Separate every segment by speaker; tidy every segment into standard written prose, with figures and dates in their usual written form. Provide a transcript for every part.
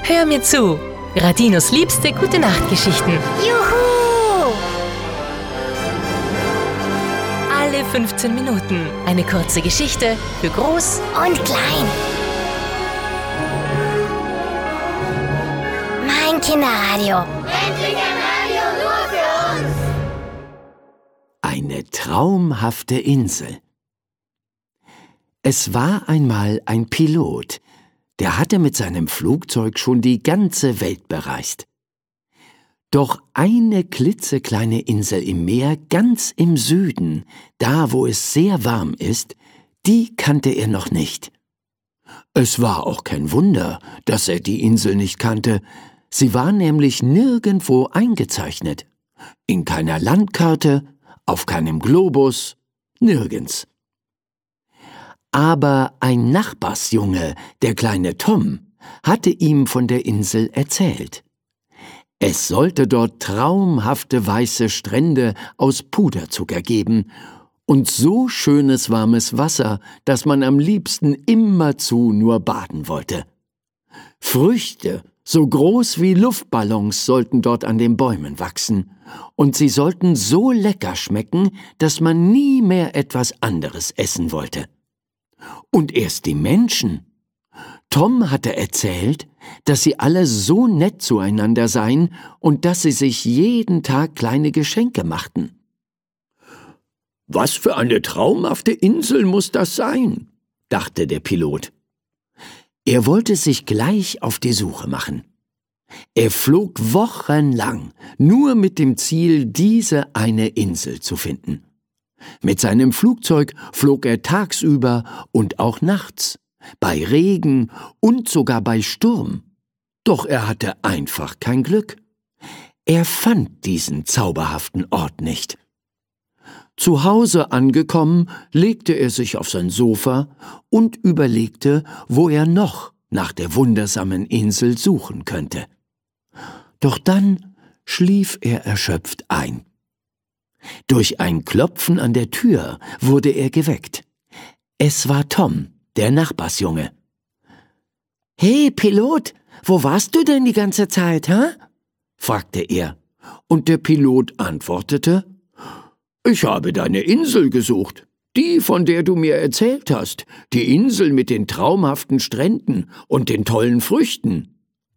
Speaker 1: Hör mir zu. Radinos liebste Gute-Nacht-Geschichten.
Speaker 2: Juhu!
Speaker 1: Alle 15 Minuten eine kurze Geschichte für Groß
Speaker 2: Und klein. Mein Kinderradio.
Speaker 3: Endlich ein Radio nur für uns!
Speaker 4: Eine traumhafte Insel. Es war einmal ein Pilot, der hatte mit seinem Flugzeug schon die ganze Welt bereist. Doch eine klitzekleine Insel im Meer ganz im Süden, da wo es sehr warm ist, die kannte er noch nicht. Es war auch kein Wunder, dass er die Insel nicht kannte. Sie war nämlich nirgendwo eingezeichnet. In keiner Landkarte, auf keinem Globus, nirgends. Aber ein Nachbarsjunge, der kleine Tom, hatte ihm von der Insel erzählt. Es sollte dort traumhafte weiße Strände aus Puderzucker geben und so schönes warmes Wasser, dass man am liebsten immerzu nur baden wollte. Früchte, so groß wie Luftballons, sollten dort an den Bäumen wachsen, und sie sollten so lecker schmecken, dass man nie mehr etwas anderes essen wollte. Und erst die Menschen. Tom hatte erzählt, dass sie alle so nett zueinander seien und dass sie sich jeden Tag kleine Geschenke machten. »Was für eine traumhafte Insel muss das sein?« dachte der Pilot. Er wollte sich gleich auf die Suche machen. Er flog wochenlang, nur mit dem Ziel, diese eine Insel zu finden. Mit seinem Flugzeug flog er tagsüber und auch nachts, bei Regen und sogar bei Sturm. Doch er hatte einfach kein Glück. Er fand diesen zauberhaften Ort nicht. Zu Hause angekommen, legte er sich auf sein Sofa und überlegte, wo er noch nach der wundersamen Insel suchen könnte. Doch dann schlief er erschöpft ein. Durch ein Klopfen an der Tür wurde er geweckt. Es war Tom, der Nachbarsjunge. »Hey, Pilot, wo warst du denn die ganze Zeit, hä?« fragte er. Und der Pilot antwortete, »Ich habe deine Insel gesucht, die, von der du mir erzählt hast, die Insel mit den traumhaften Stränden und den tollen Früchten.«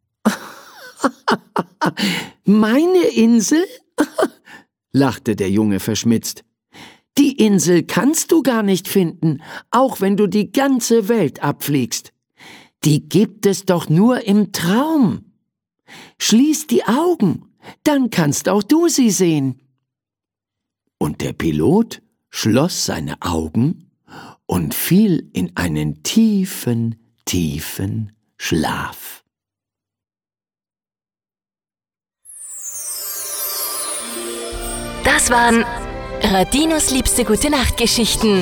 Speaker 4: »Meine Insel?« lachte der Junge verschmitzt. »Die Insel kannst du gar nicht finden, auch wenn du die ganze Welt abfliegst. Die gibt es doch nur im Traum. Schließ die Augen, dann kannst auch du sie sehen.« Und der Pilot schloss seine Augen und fiel in einen tiefen, tiefen Schlaf.
Speaker 1: Das waren Radinos liebste Gute-Nacht-Geschichten.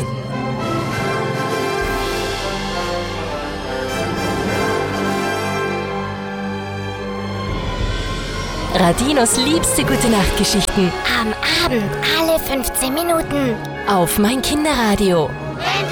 Speaker 1: Radinos liebste Gute-Nacht-Geschichten.
Speaker 2: Am Abend alle 15 Minuten.
Speaker 1: Auf mein Kinderradio.